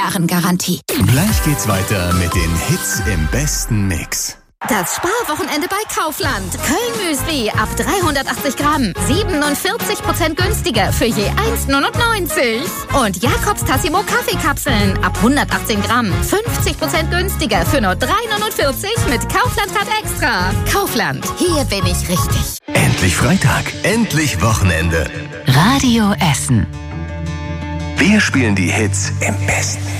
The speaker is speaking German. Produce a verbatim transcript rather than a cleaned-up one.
Jahren Garantie. Gleich geht's weiter mit den Hits im besten Mix. Das Sparwochenende bei Kaufland. Köln-Müsli ab dreihundertachtzig Gramm. siebenundvierzig Prozent günstiger für je eins neunundneunzig. Und Jakobs Tassimo Kaffeekapseln ab hundertachtzehn Gramm. fünfzig Prozent günstiger für nur drei neunundvierzig mit Kaufland Card Extra. Kaufland, hier bin ich richtig. Endlich Freitag, endlich Wochenende. Radio Essen. Wir spielen die Hits im besten